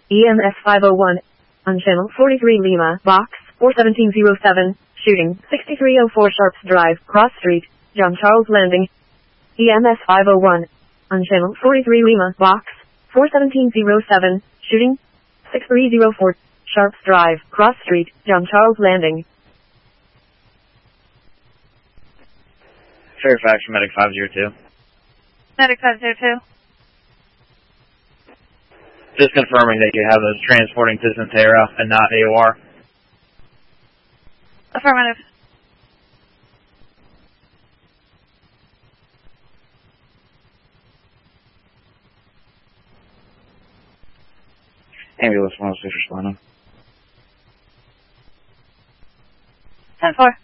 EMS 501. On channel 43 Lima, box 41707, shooting 6304 Sharps Drive, Cross Street, John Charles Landing. EMS 501. On channel 43 Lima, box 41707, shooting 6304 Sharps Drive, Cross Street, John Charles Landing. Fairfax, Medic 502. Medic 502. Just confirming that you have those transporting to Centera and not AOR. Affirmative. Ambulance 106 responding. 10-4.